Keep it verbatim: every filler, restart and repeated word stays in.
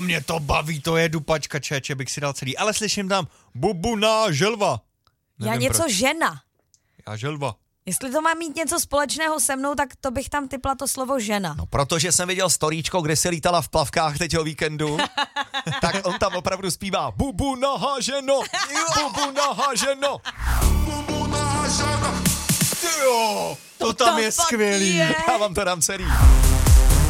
Jo, mě to baví, to je dupačka, čeče, bych si dal celý. Ale slyším tam bubuna želva. Nevím Já něco proč. žena. Já želva. Jestli to má mít něco společného se mnou, tak to bych tam typla to slovo žena. No, protože jsem viděl storíčko, kde si lítala v plavkách teď o víkendu, tak on tam opravdu zpívá bubu naháženo, bubu naháženo. Bubu naháženo. Jo, to, to tam je skvělý. Je. Já vám to dám celý.